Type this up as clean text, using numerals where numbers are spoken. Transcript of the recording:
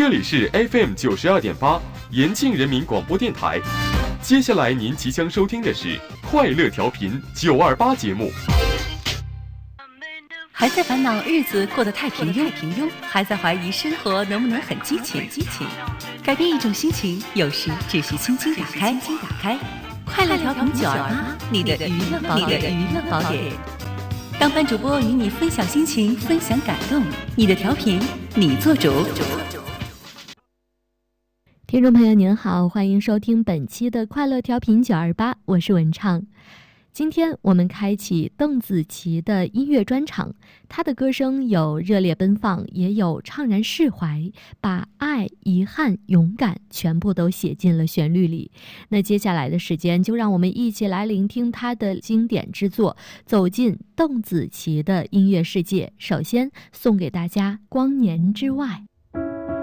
这里是 FM92.8 延庆人民广播电台。接下来您即将收听的是快乐调频928节目。 还在烦恼日子过得太平庸，还在怀疑生活能不能很激情。改变一种心情，有时只需轻轻打开。快乐调频928，你的娱乐宝典。当班主播与你分享心情，分享感动，你的调频你做主。 听众朋友您好，欢迎收听本期的快乐调频928，我是文畅。今天我们开启邓紫棋的音乐专场，她的歌声有热烈奔放，也有怅然释怀，把爱、遗憾、勇敢全部都写进了旋律里。那接下来的时间，就让我们一起来聆听她的经典之作，走进邓紫棋的音乐世界。首先送给大家《光年之外》。